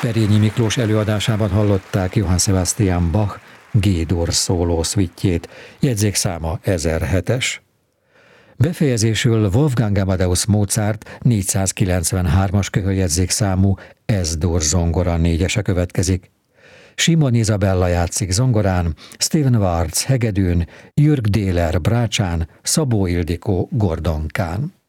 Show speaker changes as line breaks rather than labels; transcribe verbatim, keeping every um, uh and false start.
Perényi Miklós előadásában hallották Johann Sebastian Bach G-dur szóló szvittjét, jegyzékszáma ezerhetes. Befejezésül Wolfgang Amadeus Mozart négyszázkilencvenhármas köhöljegyzékszámú Es-dur zongora négyese következik. Simon Izabella játszik zongorán, Steven Wartz hegedűn, Jürg Déler brácsán, Szabó Ildikó gordonkán.